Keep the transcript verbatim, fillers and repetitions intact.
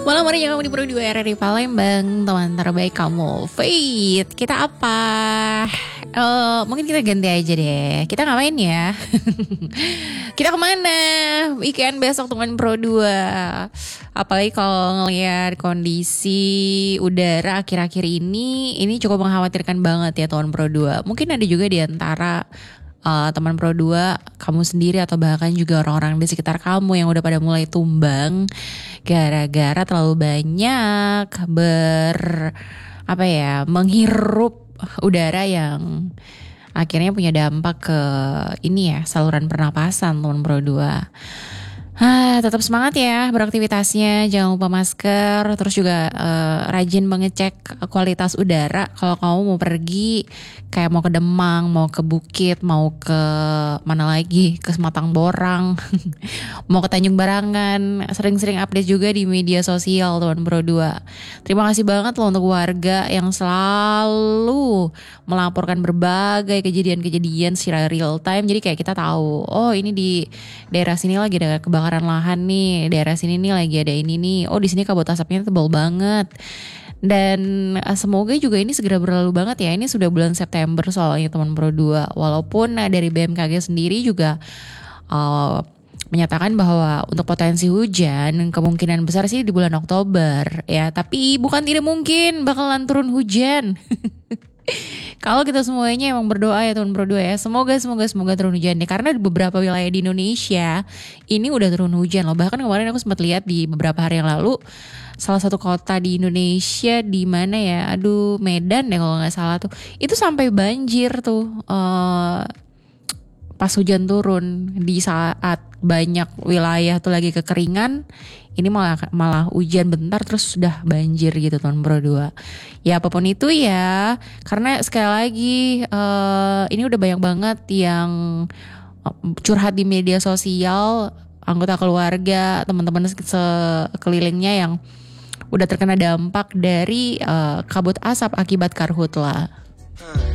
Malam hari yang kamu di Pro dua R R I Palembang, teman terbaik kamu. Faith, kita apa? Uh, mungkin kita ganti aja deh. Kita ngapain ya? Kita kemana? Weekend besok teman Pro dua. Apalagi kalau ngelihat kondisi udara akhir-akhir ini, ini cukup mengkhawatirkan banget ya teman Pro dua. Mungkin ada juga di antara Uh, teman Pro dua, kamu sendiri atau bahkan juga orang-orang di sekitar kamu yang udah pada mulai tumbang gara-gara terlalu banyak ber apa ya menghirup udara yang akhirnya punya dampak ke ini ya saluran pernapasan teman Pro dua. Ah, tetap semangat ya beraktivitasnya, jangan lupa masker, terus juga uh, rajin mengecek kualitas udara kalau kamu mau pergi, kayak mau ke Demang, mau ke Bukit, mau ke mana lagi, ke Sematang Borang, mau ke Tanjung Barangan, sering-sering update juga di media sosial teman Pro dua. Terima kasih banget loh untuk warga yang selalu melaporkan berbagai kejadian-kejadian secara real time, jadi kayak kita tahu, oh ini di daerah sini lagi ada kebakaran lahan nih, daerah sini nih lagi ada ini nih, oh di sini kabut asapnya tebal banget. Dan uh, semoga juga ini segera berlalu banget ya. Ini sudah bulan September soalnya teman Pro dua. Walaupun uh, dari B M K G sendiri juga uh, menyatakan bahwa untuk potensi hujan kemungkinan besar sih di bulan Oktober ya. Tapi bukan tidak mungkin bakalan turun hujan. Kalau kita semuanya emang berdoa ya teman Pro dua ya, semoga semoga semoga turun hujan deh. Karena di beberapa wilayah di Indonesia ini udah turun hujan loh. Bahkan kemarin aku sempat lihat di beberapa hari yang lalu, salah satu kota di Indonesia di mana ya, aduh Medan deh kalau nggak salah tuh, itu sampai banjir tuh uh, pas hujan turun. Di saat banyak wilayah tuh lagi kekeringan, ini malah malah hujan bentar terus sudah banjir gitu teman Pro dua. Ya apapun itu ya, karena sekali lagi uh, ini udah banyak banget yang curhat di media sosial, anggota keluarga, teman-teman sekelilingnya yang udah terkena dampak dari uh, kabut asap akibat karhutla.